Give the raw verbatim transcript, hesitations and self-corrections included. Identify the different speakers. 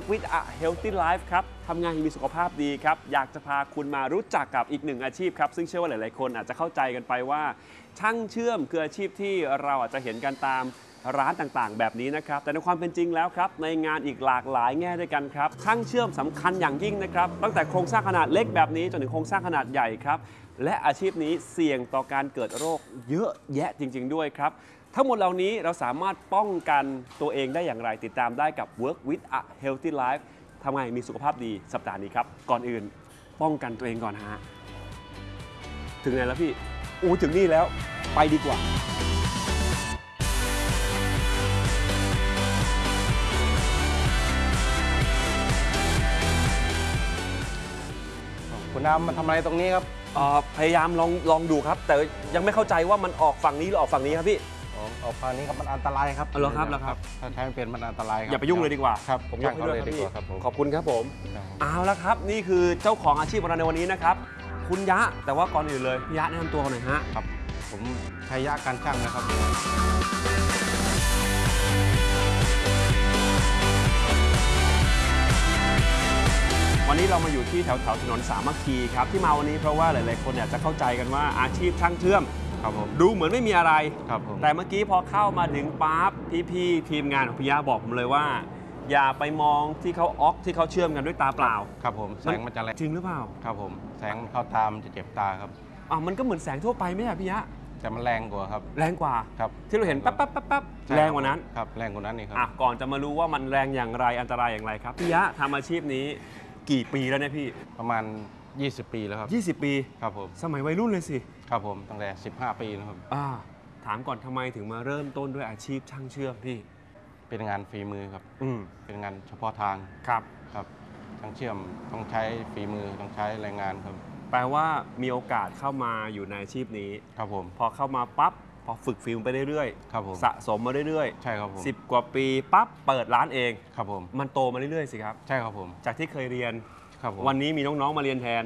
Speaker 1: with a healthy life ครับทำงานมีสุขภาพดีครับอยากจะพาคุณมารู้จักกับอีกหนึ่งอาชีพครับซึ่งเชื่อว่าหลายๆคนอาจจะเข้าใจกันไปว่าช่างเชื่อมคืออาชีพที่เราอาจจะเห็นกันตามร้านต่างๆแบบนี้นะครับแต่ในความเป็นจริงแล้วครับในงานอีกหลากหลายแง่ด้วยกันครับช่างเชื่อมสำคัญอย่างยิ่งนะครับตั้งแต่โครงสร้างขนาดเล็กแบบนี้จนถึงโครงสร้างขนาดใหญ่ครับและอาชีพนี้เสี่ยงต่อการเกิดโรคเยอะแยะจริงๆด้วยครับทั้งหมดเหล่านี้เราสามารถป้องกันตัวเองได้อย่างไรติดตามได้กับ Work with a Healthy Life ทำไงมีสุขภาพดีสัปดาห์นี้ครับก่อนอื่นป้องกันตัวเองก่อนฮะถึงไหนแล้วพี่อู้ถึงนี่แล้วไปดีกว่า
Speaker 2: คุณน้ำมาทำอะไรตรงนี้ครับ
Speaker 1: พยายามลองลองดูครับแต่ยังไม่เข้าใจว่ามันออกฝั่งนี้หรือออกฝั่งนี้ครับพี่
Speaker 2: ออกฝั่งนี้ครับมันอันตรายครับ
Speaker 1: เหรอครับเหรอครับ
Speaker 2: ถ้าใช้ไม่เป็นมันอันตรายครับ
Speaker 1: อย่าไปยุ่งเลยดีกว่า
Speaker 2: ครับ
Speaker 1: ผมยกให้เลยครับพี่ขอบคุณครับผมเอาละครับนี่คือเจ้าของอาชีพของเราในวันนี้นะครับคุณยะแต่ว่าก่อนอื่นเลยพี่ยะแนะนำตัวหน่อยฮะ
Speaker 2: ครับผมชัยยะการช่างนะครับ
Speaker 1: วันนี้เรามาอยู่ที่แถวแถวถนนสามัคคีครับที่มาวันนี้เพราะว่าหลายๆคนอยากจะเข้าใจกันว่าอาชีพช่างเชื่อม
Speaker 2: ครับผม
Speaker 1: ดูเหมือนไม่มีอะไร
Speaker 2: ครับผม
Speaker 1: แต่เมื่อกี้พอเข้ามาถึงปั๊บพี่ๆทีมงานของพี่ยะบอกผมเลยว่าอย่าไปมองที่เขาออกที่เขาเชื่อมกันด้วยตาเปล่า
Speaker 2: ครับผมแสงมันจะแรง
Speaker 1: จริงหรือเปล่า
Speaker 2: ครับผมแสงมันเข้าตามันจะเจ็บตาครับ
Speaker 1: อ่ะมันก็เหมือนแสงทั่วไปไหมอะพี่ยะ
Speaker 2: แต่มันแรงกว่าครับ
Speaker 1: แรงกว่า
Speaker 2: ครับ
Speaker 1: ที่เราเห็นปั๊บปั๊บปั๊บปั๊บแรงกว่านั้น
Speaker 2: ครับแรงกว่านั้นนี่ครับ
Speaker 1: อ่ะก่อนจะมารู้ว่ามันแรงอย่างไรอันตรายอย่างไรครับพี่ยะทำอาชีพนี้กี่ปีแล้วเนี่ยพี่
Speaker 2: ประมาณยี่สิบปีแล้วครับ
Speaker 1: ยี่สิบปี
Speaker 2: ครับผม
Speaker 1: สมัยวัยรุ่นเลยสิ
Speaker 2: ครับผมตั้งแต่สิบห้าปีนะครับ
Speaker 1: อ่าถามก่อนทำไมถึงมาเริ่มต้นด้วยอาชีพช่างเชื่อมพี่
Speaker 2: เป็นงานฝีมือครับ
Speaker 1: อืม
Speaker 2: เป็นงานเฉพาะทาง
Speaker 1: ครับ
Speaker 2: ครับช่างเชื่อมต้องใช้ฝีมือต้องใช้แรงงานครับ
Speaker 1: แปลว่ามีโอกาสเข้ามาอยู่ในอาชีพนี้
Speaker 2: ครับผม
Speaker 1: พอเข้ามาปั๊บพอฝึกฟิลไปเรื่อย
Speaker 2: ๆครับผม
Speaker 1: สะสมมาเรื่อย
Speaker 2: ๆใช่ครับผม
Speaker 1: สิบกว่าปีปั๊บเปิดร้านเอง
Speaker 2: ครับผม
Speaker 1: มันโตมาเรื่อยๆสิครับ
Speaker 2: ใช่ครับผม
Speaker 1: จากที่เคยเรียน
Speaker 2: ครับผม
Speaker 1: วันนี้มีน้องๆมาเรียนแทน